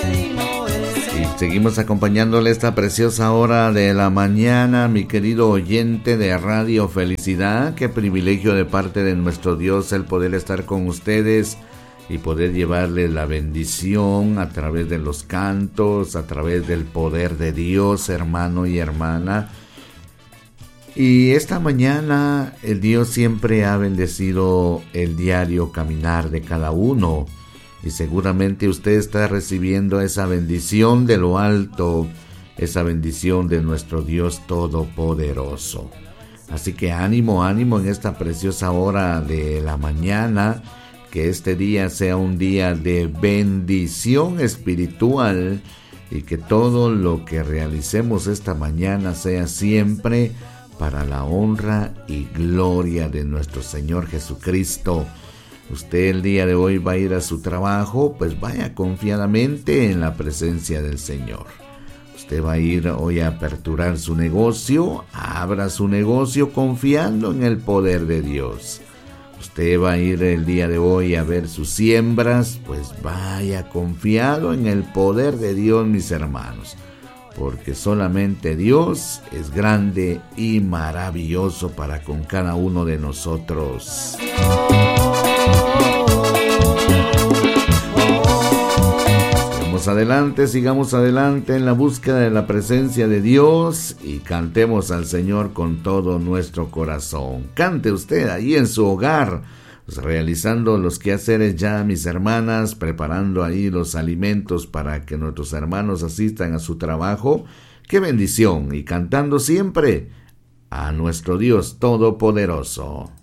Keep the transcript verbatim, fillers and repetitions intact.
Y seguimos acompañándole esta preciosa hora de la mañana, mi querido oyente de Radio Felicidad. Qué privilegio de parte de nuestro Dios el poder estar con ustedes y poder llevarles la bendición a través de los cantos, a través del poder de Dios, hermano y hermana. Y esta mañana el Dios siempre ha bendecido el diario caminar de cada uno. Y seguramente usted está recibiendo esa bendición de lo alto, esa bendición de nuestro Dios Todopoderoso. Así que ánimo, ánimo en esta preciosa hora de la mañana, que este día sea un día de bendición espiritual y que todo lo que realicemos esta mañana sea siempre para la honra y gloria de nuestro Señor Jesucristo. Usted el día de hoy va a ir a su trabajo, pues vaya confiadamente en la presencia del Señor. Usted va a ir hoy a aperturar su negocio, abra su negocio confiando en el poder de Dios. Usted va a ir el día de hoy a ver sus siembras, pues vaya confiado en el poder de Dios, mis hermanos. Porque solamente Dios es grande y maravilloso para con cada uno de nosotros. Sigamos adelante, sigamos adelante en la búsqueda de la presencia de Dios y cantemos al Señor con todo nuestro corazón. Cante usted ahí en su hogar, pues realizando los quehaceres ya, mis hermanas, preparando ahí los alimentos para que nuestros hermanos asistan a su trabajo. ¡Qué bendición! Y cantando siempre a nuestro Dios Todopoderoso.